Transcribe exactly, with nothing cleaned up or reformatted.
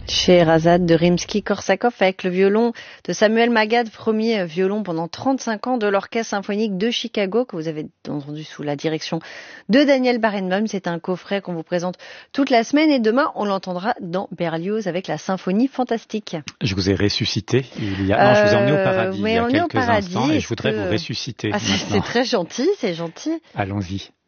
Scheherazade de Rimsky-Korsakov avec le violon de Samuel Magad, premier violon pendant trente-cinq ans de l'Orchestre symphonique de Chicago, que vous avez entendu sous la direction de Daniel Barenboim. C'est un coffret qu'on vous présente toute la semaine et demain on l'entendra dans Berlioz avec la symphonie fantastique. Je vous ai ressuscité il y a... Non, je vous ai emmené au paradis il y a quelques instants et je voudrais que... vous ressusciter. Ah, c'est, c'est très gentil, c'est gentil. Allons-y.